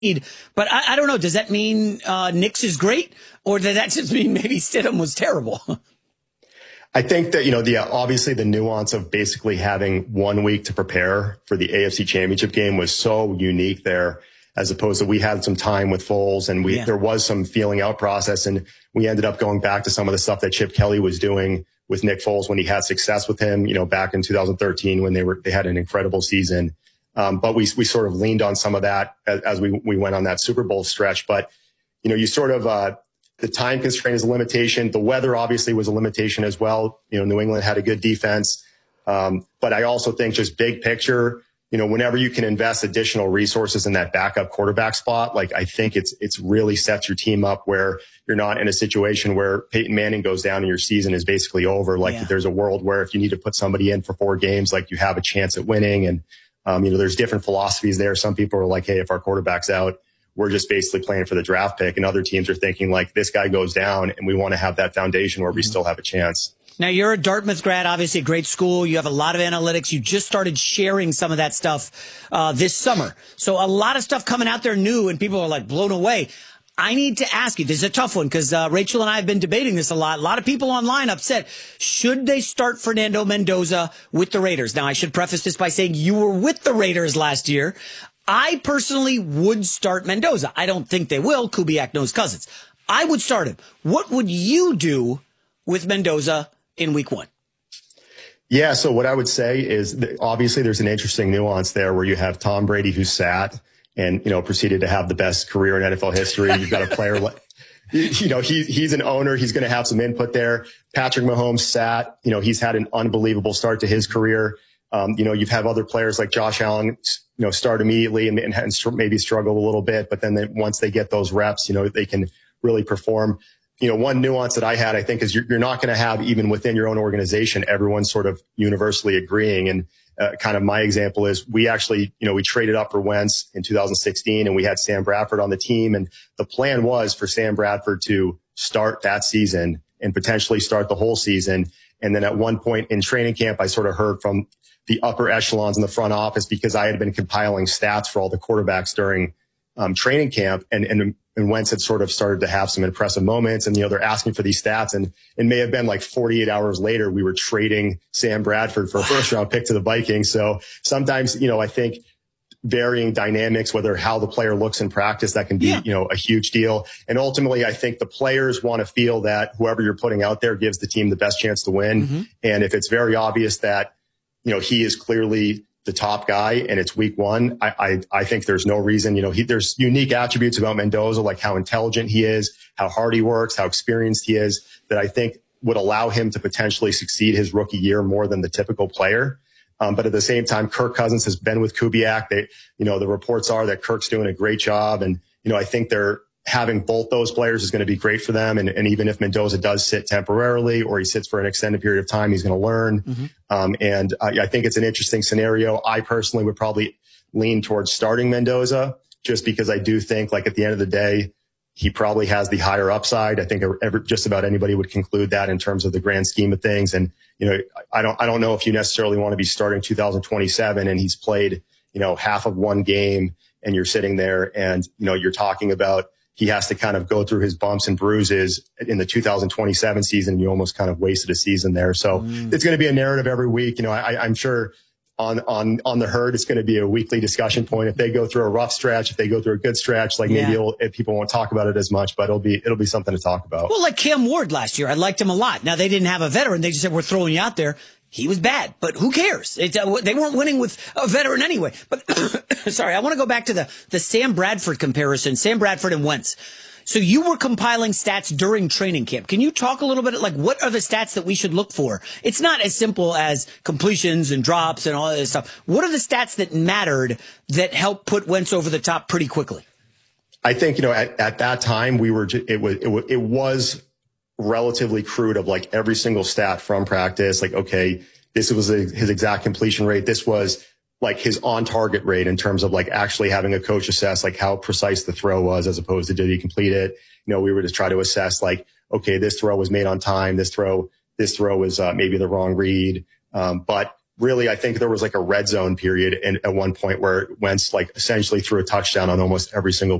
But I don't know. Does that mean Nix is great, or does that just mean maybe Stidham was terrible? I think that, obviously the nuance of basically having 1 week to prepare for the AFC Championship game was so unique there, as opposed to we had some time with Foles and there was some feeling out process, and we ended up going back to some of the stuff that Chip Kelly was doing with Nick Foles when he had success with him, back in 2013 when they had an incredible season. But we sort of leaned on some of that as we went on that Super Bowl stretch. But, you sort of, the time constraint is a limitation. The weather obviously was a limitation as well. New England had a good defense. But I also think just big picture, whenever you can invest additional resources in that backup quarterback spot, like I think it's really sets your team up where you're not in a situation where Peyton Manning goes down and your season is basically over. There's a world where if you need to put somebody in for 4 games, like you have a chance at winning. And, there's different philosophies there. Some people are like, hey, if our quarterback's out, we're just basically playing for the draft pick. And other teams are thinking like this guy goes down and we want to have that foundation where we still have a chance. Now, you're a Dartmouth grad, obviously a great school. You have a lot of analytics. You just started sharing some of that stuff this summer. So a lot of stuff coming out there new and people are like blown away. I need to ask you, this is a tough one because Rachel and I have been debating this a lot. A lot of people online upset. Should they start Fernando Mendoza with the Raiders? Now, I should preface this by saying you were with the Raiders last year. I personally would start Mendoza. I don't think they will. Kubiak knows Cousins. I would start him. What would you do with Mendoza in week 1? Yeah, so what I would say is that obviously there's an interesting nuance there where you have Tom Brady who sat and, proceeded to have the best career in NFL history. You've got a player like, he's an owner. He's going to have some input there. Patrick Mahomes sat, he's had an unbelievable start to his career. You've had other players like Josh Allen, start immediately and maybe struggle a little bit, but then once they get those reps, they can really perform. One nuance that I had, I think, is you're not going to have, even within your own organization, everyone sort of universally agreeing. And kind of my example is we actually, we traded up for Wentz in 2016 and we had Sam Bradford on the team. And the plan was for Sam Bradford to start that season and potentially start the whole season. And then at one point in training camp, I sort of heard from the upper echelons in the front office because I had been compiling stats for all the quarterbacks during training camp and Wentz had sort of started to have some impressive moments and, they're asking for these stats and it may have been like 48 hours later, we were trading Sam Bradford for a first round pick to the Vikings. So sometimes, I think varying dynamics, whether how the player looks in practice, that can be, a huge deal. And ultimately, I think the players want to feel that whoever you're putting out there gives the team the best chance to win. Mm-hmm. And if it's very obvious that, he is clearly the top guy and it's week 1, I think there's no reason, there's unique attributes about Mendoza, like how intelligent he is, how hard he works, how experienced he is, that I think would allow him to potentially succeed his rookie year more than the typical player. But at the same time, Kirk Cousins has been with Kubiak. The reports are that Kirk's doing a great job. And, I think having both those players is going to be great for them. And even if Mendoza does sit temporarily or he sits for an extended period of time, he's going to learn. Mm-hmm. And I think it's an interesting scenario. I personally would probably lean towards starting Mendoza just because I do think, like, at the end of the day, he probably has the higher upside. I think just about anybody would conclude that in terms of the grand scheme of things. And, I don't know if you necessarily want to be starting 2027 and he's played, half of one game and you're sitting there and, you're talking about he has to kind of go through his bumps and bruises in the 2027 season. You almost kind of wasted a season there. So it's going to be a narrative every week. I'm sure on the herd, it's going to be a weekly discussion point. If they go through a rough stretch, if they go through a good stretch, maybe people won't talk about it as much, but it'll be something to talk about. Well, like Cam Ward last year, I liked him a lot. Now they didn't have a veteran. They just said, we're throwing you out there. He was bad, but who cares? They weren't winning with a veteran anyway. But sorry, I want to go back to the Sam Bradford comparison, Sam Bradford and Wentz. So you were compiling stats during training camp. Can you talk a little bit, like, what are the stats that we should look for? It's not as simple as completions and drops and all this stuff. What are the stats that mattered that helped put Wentz over the top pretty quickly? I think, at that time it was relatively crude of like every single stat from practice. Like, okay, this was his exact completion rate. This was like his on target rate in terms of like actually having a coach assess like how precise the throw was as opposed to did he complete it. We were to try to assess like, okay, this throw was made on time. This throw was maybe the wrong read. But really, I think there was like a red zone period at one point where Wentz like essentially threw a touchdown on almost every single